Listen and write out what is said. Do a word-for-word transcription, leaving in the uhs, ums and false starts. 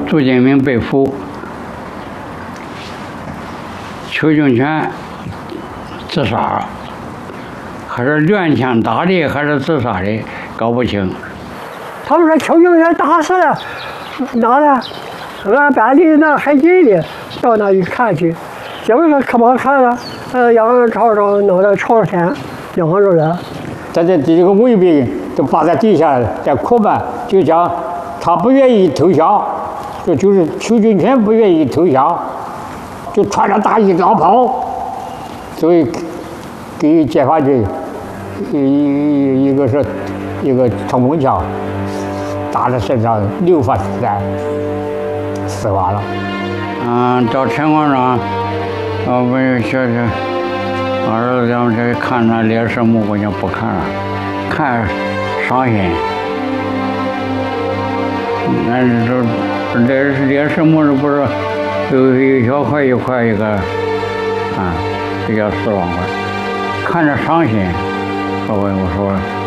杜聿明被俘，邱清泉自杀，还是乱枪打的，还是自杀的，搞不清。 他们说邱清泉打死了，哪呢？俺班里那还近的，到那里看去，结果说可不好看了，呃，仰朝上脑袋朝天，仰着人。 在这几个卫兵都趴在地下在哭吧，就讲他不愿意投降，就就是邱清泉不愿意投降，就穿着大衣长袍，所以给解放军一一一个是一个冲锋枪打在身上六发子弹，死亡了。 嗯，到陈广场，我们学生，我儿子他们这看那烈士墓，我就不看了，看伤心。那这烈士烈士墓不是有一小块一块一个啊，这叫四万块，看着伤心。我我说。